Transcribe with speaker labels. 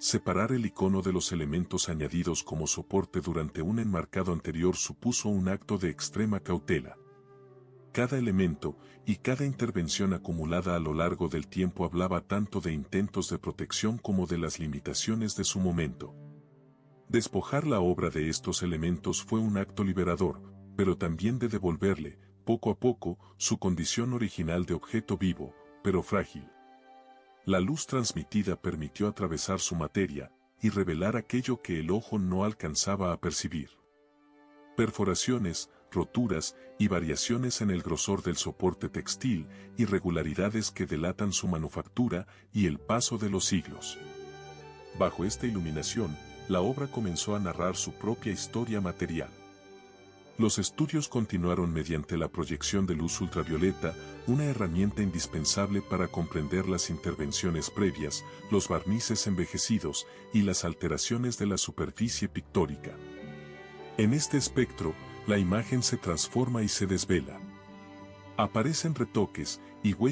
Speaker 1: Separar el icono de los elementos añadidos como soporte durante un enmarcado anterior supuso un acto de extrema cautela. Cada elemento y cada intervención acumulada a lo largo del tiempo hablaba tanto de intentos de protección como de las limitaciones de su momento. Despojar la obra de estos elementos fue un acto liberador, pero también de devolverle, poco a poco, su condición original de objeto vivo, pero frágil. La luz transmitida permitió atravesar su materia y revelar aquello que el ojo no alcanzaba a percibir. Perforaciones, roturas y variaciones en el grosor del soporte textil, irregularidades que delatan su manufactura y el paso de los siglos. Bajo esta iluminación, la obra comenzó a narrar su propia historia material. Los estudios continuaron mediante la proyección de luz ultravioleta, una herramienta indispensable para comprender las intervenciones previas, los barnices envejecidos y las alteraciones de la superficie pictórica. En este espectro, la imagen se transforma y se desvela. Aparecen retoques y huellas